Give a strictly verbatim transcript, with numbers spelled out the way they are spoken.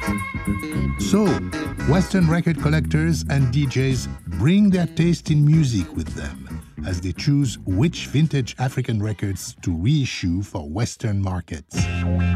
So, Western record collectors and D Js bring their taste in music with them as they choose which vintage African records to reissue for Western markets.